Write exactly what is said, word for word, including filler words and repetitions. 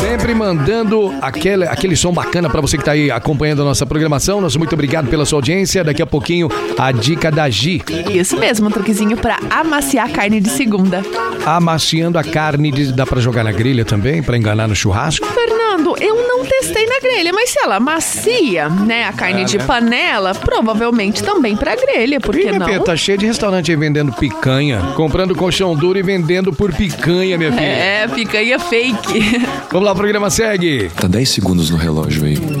Sempre mandando aquele, aquele som bacana pra você que tá aí acompanhando a nossa programação. Nosso muito obrigado pela sua audiência. Daqui a pouquinho, a dica da Gi. Isso mesmo, um truquezinho pra amaciar a carne de segunda. Amaciando a carne, de, dá pra jogar na grelha também, pra enganar no churrasco? Fernando, eu não testei na grelha, mas se ela macia, né, a carne é, de né? panela, provavelmente também pra grelha, por que não? Tá cheio de restaurante aí vendendo picanha, comprando colchão duro e vendendo por picanha, minha filha. É, picanha fake. Vamos lá, o programa segue. Tá dez segundos no relógio aí.